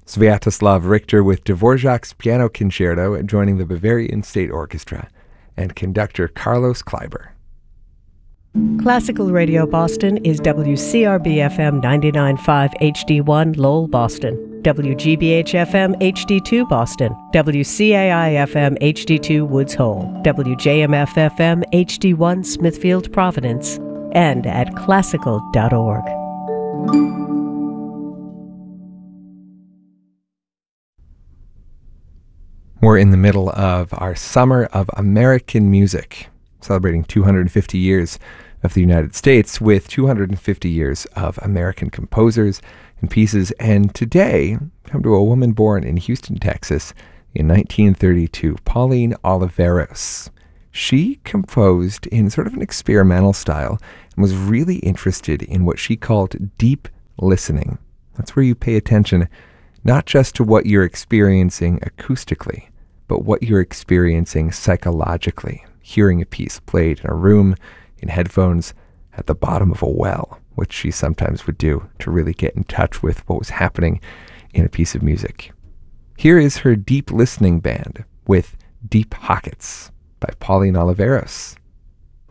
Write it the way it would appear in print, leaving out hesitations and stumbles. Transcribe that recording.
Sviatoslav Richter with Dvorak's Piano Concerto joining the Bavarian State Orchestra, and conductor Carlos Kleiber. Classical Radio Boston is WCRB-FM 99.5 HD1 Lowell, Boston, WGBH-FM HD2 Boston, WCAI-FM HD2 Woods Hole, WJMF-FM HD1 Smithfield, Providence, and at classical.org. We're in the middle of our Summer of American Music, celebrating 250 years of the United States with 250 years of American composers and pieces. And today, come to a woman born in Houston, Texas in 1932, Pauline Oliveros. She composed in sort of an experimental style and was really interested in what she called deep listening. That's where you pay attention not just to what you're experiencing acoustically, but what you're experiencing psychologically. Hearing a piece played in a room, in headphones, at the bottom of a well, which she sometimes would do to really get in touch with what was happening in a piece of music. Here is her deep listening band with Deep Pockets by Pauline Oliveros.